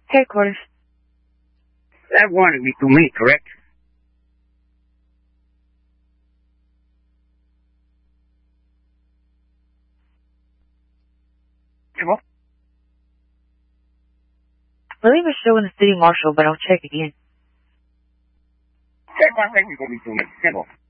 Headquarters. That wanted me to me, correct? Hello? I believe it's showing the city marshal, but I'll check again. Check my technical me to me. Hello.